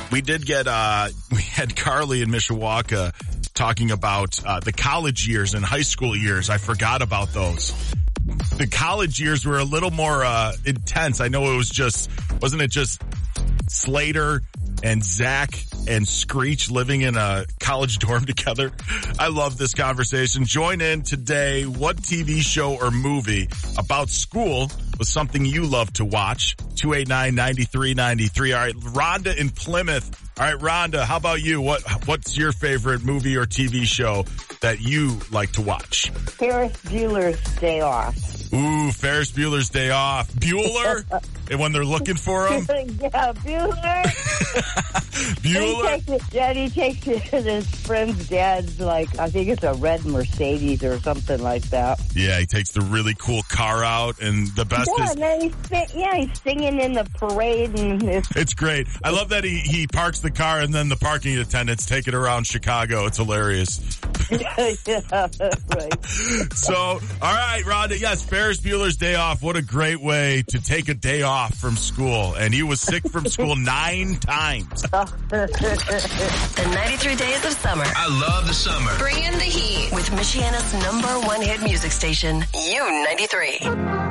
We had Carly in Mishawaka talking about the college years and high school years. I forgot about those. The college years were a little more intense. I know wasn't it just Slater and Zach and Screech living in a college dorm together? I love this conversation. Join in today. What TV show or movie about school was something you love to watch? 289-9393. All right, Rhonda in Plymouth. All right, Rhonda, how about you? What's your favorite movie or TV show that you like to watch? Ferris Bueller's Day Off. Ooh, Ferris Bueller's Day Off. Bueller? And when they're looking for him? Yeah, Bueller. Bueller? He takes his friend's dad's, I think it's a red Mercedes or something like that. Yeah, he takes the really cool car out, and the best is... And then he's singing in the parade. And it's great. I love that he parks the car, and then the parking attendants take it around Chicago. It's hilarious. Yeah, right. So, all right, Rhonda, yes, Ferris Bueller's Day Off. What a great way to take a day off from school. And he was sick from school 9 times. The 93 days of summer. I love the summer. Bring in the heat with Michiana's #1 hit music station, U93.